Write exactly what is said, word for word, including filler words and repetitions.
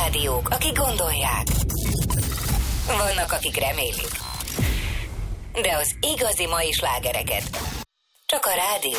rádiók, akik gondolják. Vannak, akik remélik. De az igazi mai slágereket csak a rádió